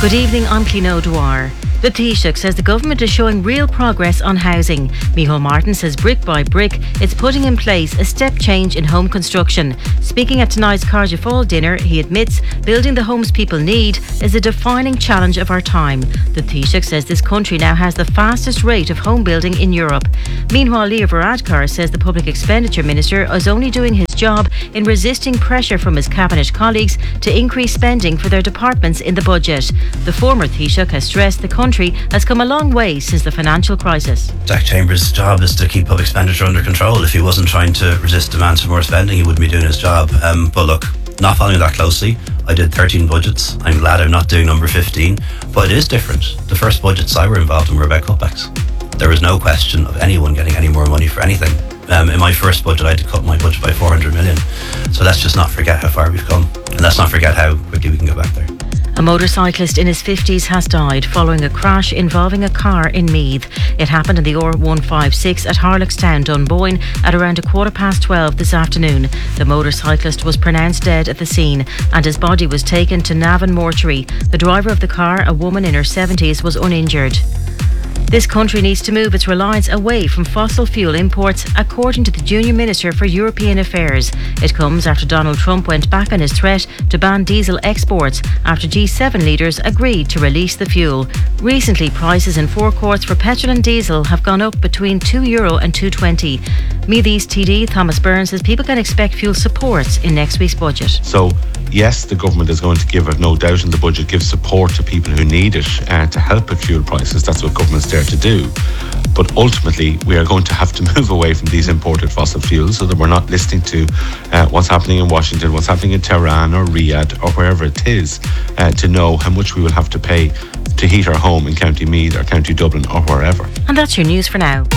Good evening, I'm Cliona O'Dwyer. The Taoiseach says the government is showing real progress on housing. Micheál Martin says brick by brick it's putting in place a step change in home construction. Speaking at tonight's Cardiff Fall dinner, he admits building the homes people need is a defining challenge of our time. The Taoiseach says this country now has the fastest rate of home building in Europe. Meanwhile, Leo Varadkar says the Public Expenditure Minister is only doing his job in resisting pressure from his cabinet colleagues to increase spending for their departments in the budget. The former Taoiseach has stressed the country has come a long way since the financial crisis. Jack Chambers' job is to keep public expenditure under control. If he wasn't trying to resist demands for more spending, he wouldn't be doing his job. But look, not following that closely. I did 13 budgets. I'm glad I'm not doing number 15. But it is different. The first budgets I were involved in were about cutbacks. There was no question of anyone getting any more money for anything. In my first budget, I had to cut my budget by 400 million. So let's just not forget how far we've come. And let's not forget how quickly we can go back there. A motorcyclist in his 50s has died following a crash involving a car in Meath. It happened in the R156 at Harlockstown, Dunboyne at around 12:15 this afternoon. The motorcyclist was pronounced dead at the scene and his body was taken to Navan Mortuary. The driver of the car, a woman in her 70s, was uninjured. This country needs to move its reliance away from fossil fuel imports, according to the Junior Minister for European Affairs. It comes after Donald Trump went back on his threat to ban diesel exports after G7 leaders agreed to release the fuel. Recently, prices in forecourts for petrol and diesel have gone up between €2 and €2.20. Meath East TD Thomas Byrne says people can expect fuel supports in next week's budget. So, yes, the government is going to give it, no doubt in the budget, give support to people who need it to help with fuel prices. That's what government's there to do. But ultimately, we are going to have to move away from these imported fossil fuels so that we're not listening to what's happening in Washington, what's happening in Tehran or Riyadh or wherever it is, to know how much we will have to pay to heat our home in County Meath or County Dublin or wherever. And that's your news for now.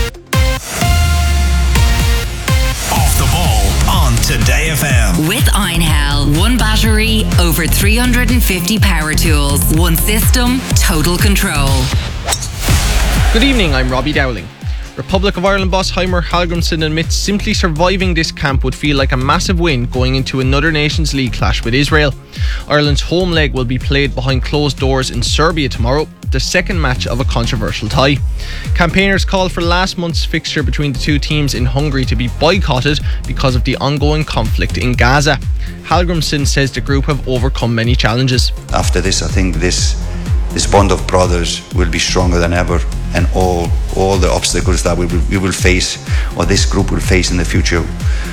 Today FM. With Einhell, one battery, over 350 power tools, one system, total control. Good evening, I'm Robbie Dowling. Republic of Ireland boss Heimer Hallgrímsson admits simply surviving this camp would feel like a massive win going into another Nations League clash with Israel. Ireland's home leg will be played behind closed doors in Serbia tomorrow, the second match of a controversial tie. Campaigners called for last month's fixture between the two teams in Hungary to be boycotted because of the ongoing conflict in Gaza. Hallgrímsson says the group have overcome many challenges. After this, I think this bond of brothers will be stronger than ever, and all the obstacles that we will face, or this group will face in the future,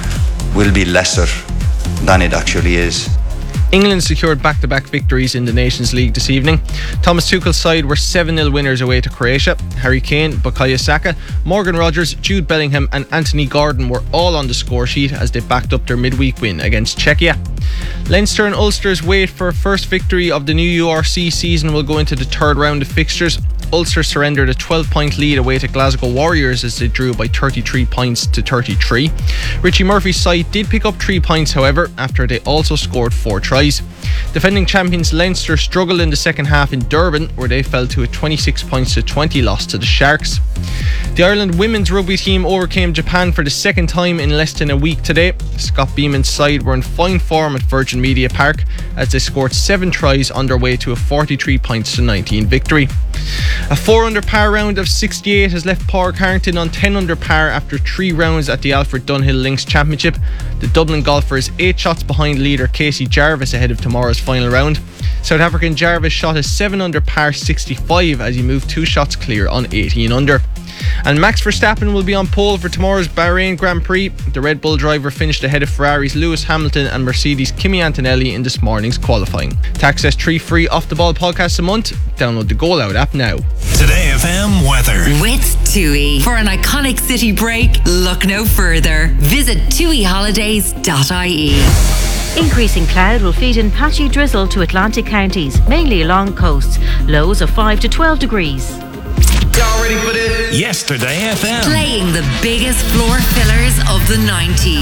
will be lesser than it actually is. England secured back-to-back victories in the Nations League this evening. Thomas Tuchel's side were 7-0 winners away to Croatia. Harry Kane, Bukayo Saka, Morgan Rogers, Jude Bellingham and Anthony Gordon were all on the score sheet as they backed up their midweek win against Czechia. Leinster and Ulster's wait for a first victory of the new URC season will go into the third round of fixtures. Ulster surrendered a 12-point lead away to Glasgow Warriors as they drew by 33 points to 33. Richie Murphy's side did pick up 3 points, however, after they also scored 4 tries. Defending champions Leinster struggled in the second half in Durban, where they fell to a 26 points to 20 loss to the Sharks. The Ireland women's rugby team overcame Japan for the second time in less than a week today. Scott Beeman's side were in fine form at Virgin Media Park as they scored 7 tries on their way to a 43 points to 19 victory. A 4-under par round of 68 has left Padraig Harrington on 10-under par after 3 rounds at the Alfred Dunhill Links Championship. The Dublin golfer is 8 shots behind leader Casey Jarvis ahead of tomorrow's final round. South African Jarvis shot a 7-under par 65 as he moved 2 shots clear on 18-under. And Max Verstappen will be on pole for tomorrow's Bahrain Grand Prix. The Red Bull driver finished ahead of Ferrari's Lewis Hamilton and Mercedes' Kimi Antonelli in this morning's qualifying. To access 3 free Off The Ball podcasts a month, download the Goal Out app now. Today FM weather. With TUI. For an iconic city break, look no further. Visit tuiholidays.ie. Increasing cloud will feed in patchy drizzle to Atlantic counties, mainly along coasts. Lows of 5 to 12 degrees. Y'all ready for this? Yesterday FM. Playing the biggest floor fillers of the 90s.